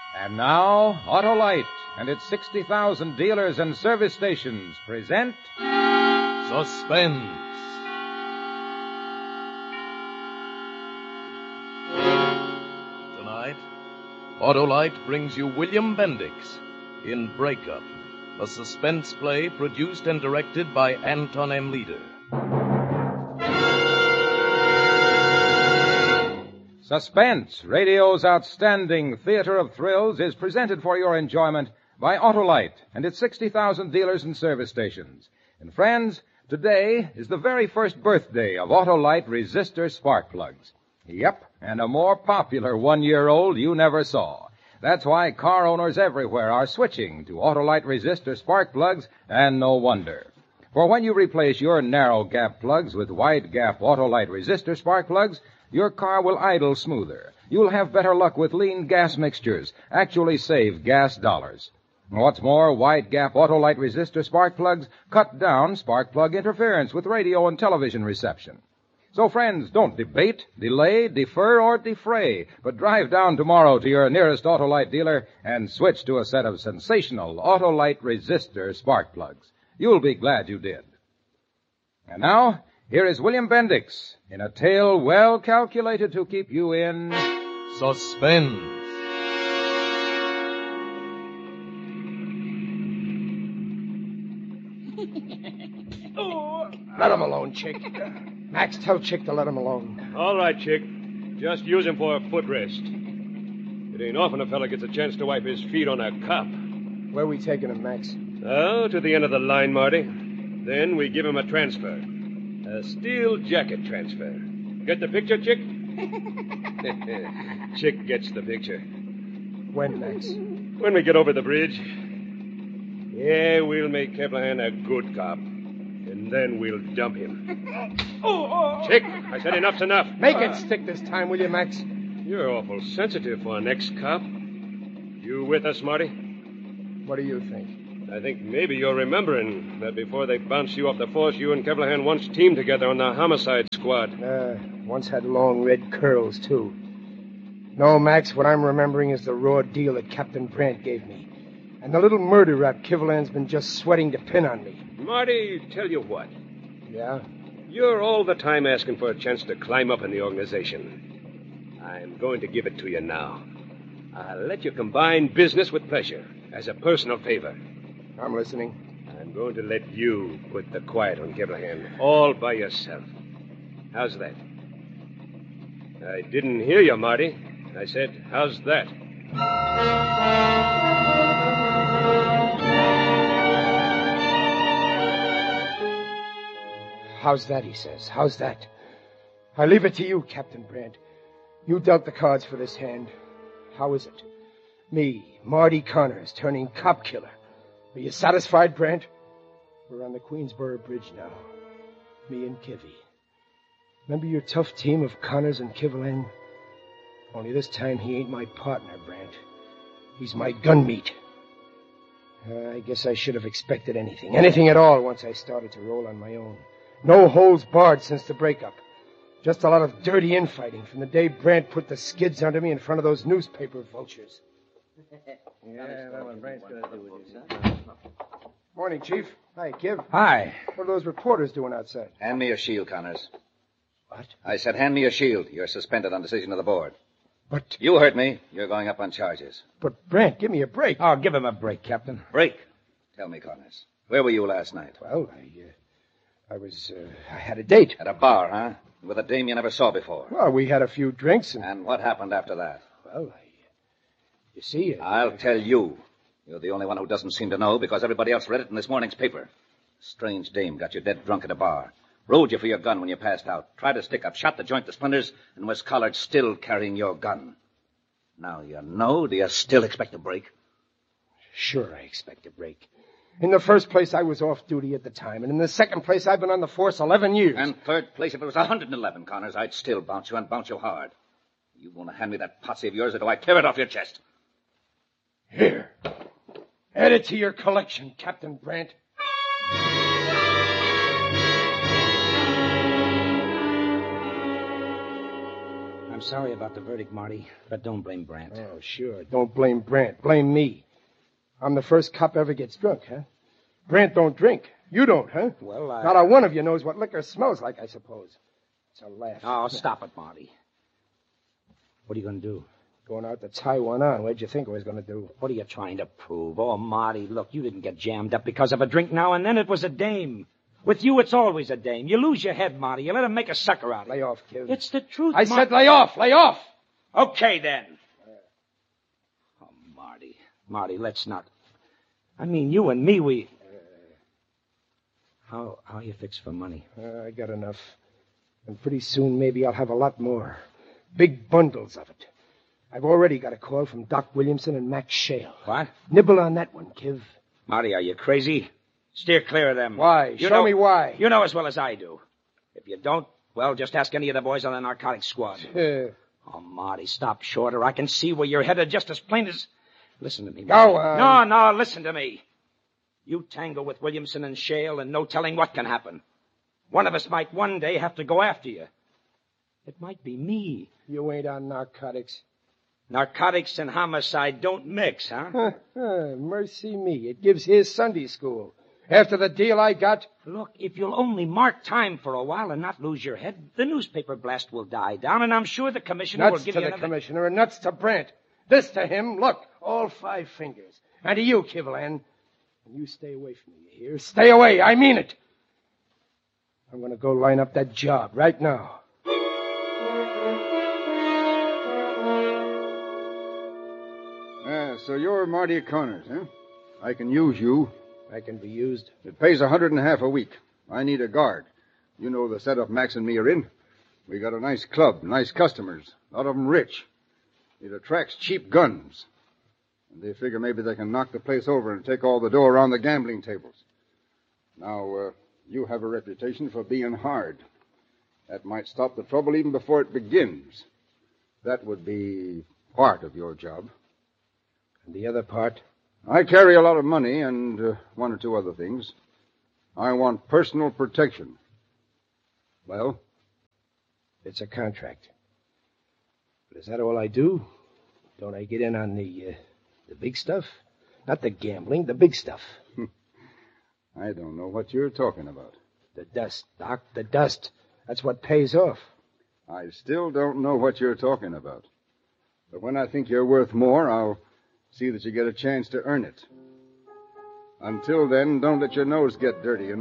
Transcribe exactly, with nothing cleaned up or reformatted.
And now, Autolite and its sixty thousand dealers and service stations present... Suspense. Tonight, Autolite brings you William Bendix in Breakup, a suspense play produced and directed by Anton M. Leader. Suspense, radio's outstanding theater of thrills, is presented for your enjoyment by Autolite and its sixty thousand dealers and service stations. And friends, today is the very first birthday of Autolite resistor spark plugs. Yep, and a more popular one-year-old you never saw. That's why car owners everywhere are switching to Autolite resistor spark plugs, and no wonder. For when you replace your narrow gap plugs with wide gap Autolite resistor spark plugs, your car will idle smoother. You'll have better luck with lean gas mixtures, actually save gas dollars. What's more, wide gap Autolite resistor spark plugs cut down spark plug interference with radio and television reception. So friends, don't debate, delay, defer, or defray, but drive down tomorrow to your nearest Autolite dealer and switch to a set of sensational Autolite resistor spark plugs. You'll be glad you did. And now, here is William Bendix in a tale well calculated to keep you in... Suspense. Oh, let him alone, Chick. Max, tell Chick to let him alone. All right, Chick. Just use him for a footrest. It ain't often a fella gets a chance to wipe his feet on a cop. Where are we taking him, Max? Oh, to the end of the line, Marty. Then we give him a transfer. A steel jacket transfer. Get the picture, Chick? Chick gets the picture. When, Max? When we get over the bridge. Yeah, we'll make Kevlahan a good cop. And then we'll dump him. oh, oh, Chick, I said enough's enough. Make it stick this time, will you, Max? You're awful sensitive for an ex-cop. You with us, Marty? What do you think? I think maybe you're remembering that before they bounced you off the force, you and Kevlahan once teamed together on the homicide squad. Uh, once had long red curls, too. No, Max, what I'm remembering is the raw deal that Captain Brandt gave me. And the little murder rap Kivlan's been just sweating to pin on me. Marty, tell you what. Yeah? You're all the time asking for a chance to climb up in the organization. I'm going to give it to you now. I'll let you combine business with pleasure as a personal favor. I'm listening. I'm going to let you put the quiet on Kevlahan all by yourself. How's that? I didn't hear you, Marty. I said, how's that? How's that, he says. How's that? I leave it to you, Captain Brandt. You dealt the cards for this hand. How is it? Me, Marty Connors, turning cop killer. Are you satisfied, Brandt? We're on the Queensboro Bridge now. Me and Kivy. Remember your tough team of Connors and Kivlan? Only this time he ain't my partner, Brandt. He's my gun meat. Uh, I guess I should have expected anything. Anything at all once I started to roll on my own. No holds barred since the breakup. Just a lot of dirty infighting from the day Brandt put the skids under me in front of those newspaper vultures. Yeah, that one Brandt's going to do with you. Morning, Chief. Hi, Kiv. Hi. What are those reporters doing outside? Hand me your shield, Connors. What? I said hand me your shield. You're suspended on decision of the board. But... You heard me. You're going up on charges. But, Brandt, give me a break. Oh, give him a break, Captain. Break. Tell me, Connors. Where were you last night? Well, I, uh, I was, uh, I had a date. At a bar, huh? With a dame you never saw before. Well, we had a few drinks and... And what happened after that? Well, I... You see... Uh, I'll tell you. You're the only one who doesn't seem to know because everybody else read it in this morning's paper. Strange dame got you dead drunk at a bar. Rode you for your gun when you passed out. Tried to stick up, shot the joint to splinters, and was collared still carrying your gun. Now you know, do you still expect a break? Sure I expect a break. In the first place, I was off duty at the time. And in the second place, I've been on the force eleven years. And third place, if it was one hundred eleven, Connors, I'd still bounce you and bounce you hard. You want to hand me that posse of yours, or do I tear it off your chest? Here. Add it to your collection, Captain Brandt. I'm sorry about the verdict, Marty, but don't blame Brandt. Oh, sure. Don't blame Brandt. Blame me. I'm the first cop ever gets drunk, huh? Brandt don't drink. You don't, huh? Well, I... Not a one of you knows what liquor smells like, I suppose. It's a laugh. Oh, stop it, Marty. What are you going to do? Going out to tie one on. What'd you think I was going to do? What are you trying to prove? Oh, Marty, look, you didn't get jammed up because of a drink now and then. It was a dame. With you, it's always a dame. You lose your head, Marty. You let him make a sucker out of you. Lay off, kid. It's the truth, I Mar- said lay off. Lay off. Okay, then. Oh, Marty. Marty, let's not... I mean, you and me, we... How how you fixed for money? Uh, I got enough. And pretty soon, maybe I'll have a lot more. Big bundles of it. I've already got a call from Doc Williamson and Max Shale. What? Nibble on that one, Kiv. Marty, are you crazy? Steer clear of them. Why? You Show know, me why. You know as well as I do. If you don't, well, just ask any of the boys on the narcotics squad. Uh, Oh, Marty, stop short, or I can see where you're headed just as plain as... Listen to me, Marty. Go on. No, no, listen to me. You tangle with Williamson and Shale, and no telling what can happen. One of us might one day have to go after you. It might be me. You ain't on narcotics. Narcotics and homicide don't mix, huh? Huh, huh, mercy me. It gives his Sunday school. After the deal I got... Look, if you'll only mark time for a while and not lose your head, the newspaper blast will die down, and I'm sure the commissioner will Nuts give to you the another... commissioner and nuts to Brandt. This to him, look, all five fingers. And to you, Kivlan. And you stay away from me, you hear? Stay away, I mean it. I'm going to go line up that job right now. Ah, so you're Marty Connors, huh? I can use you. I can be used. It pays a hundred and a half a week. I need a guard. You know the setup Max and me are in. We got a nice club, nice customers, a lot of them rich. It attracts cheap guns. And they figure maybe they can knock the place over and take all the dough around the gambling tables. Now, uh, you have a reputation for being hard. That might stop the trouble even before it begins. That would be part of your job. And the other part? I carry a lot of money and uh, one or two other things. I want personal protection. Well? It's a contract. But is that all I do? Don't I get in on the, uh, the big stuff? Not the gambling, the big stuff. I don't know what you're talking about. The dust, Doc, the dust. That's what pays off. I still don't know what you're talking about. But when I think you're worth more, I'll see that you get a chance to earn it. Until then, don't let your nose get dirty.